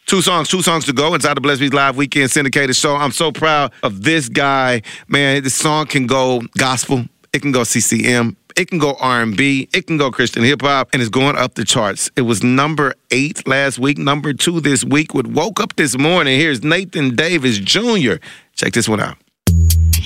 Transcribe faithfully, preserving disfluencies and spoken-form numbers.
Two songs, two songs to go inside the Bless Beats Live Weekend Syndicated Show. I'm so proud of this guy. Man, this song can go gospel. It can go C C M. It can go R and B. It can go Christian hip-hop. And it's going up the charts. It was number eight last week, number two this week with Woke Up This Morning. Here's Nathan Davis Junior Check this one out.